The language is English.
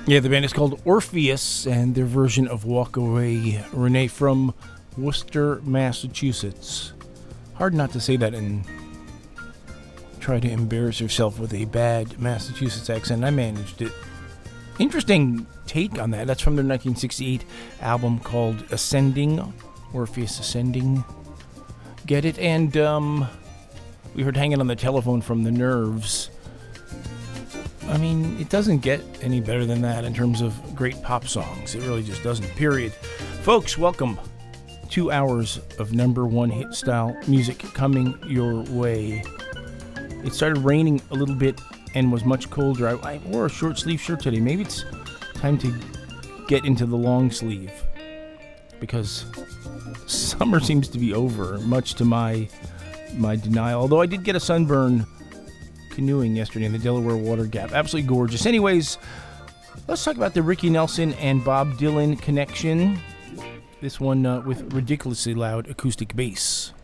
Yeah, the band is called Orpheus, and their version of Walk Away. Renee from Worcester, Massachusetts. Hard not to say that and try to embarrass yourself with a bad Massachusetts accent. I managed it. Interesting take on that. That's from their 1968 album called Ascending. Orpheus Ascending. Get it? And we heard Hanging on the Telephone from The Nerves. I mean, it doesn't get any better than that in terms of great pop songs. It really just doesn't, period. Folks, welcome. 2 hours of number one hit style music coming your way. It started raining a little bit and was much colder. I wore a short sleeve shirt today. Maybe it's time to get into the long sleeve because summer seems to be over, much to my denial. Although I did get a sunburn canoeing yesterday in the Delaware Water Gap. Absolutely gorgeous. Anyways, let's talk about the Ricky Nelson and Bob Dylan connection. This one with ridiculously loud acoustic bass.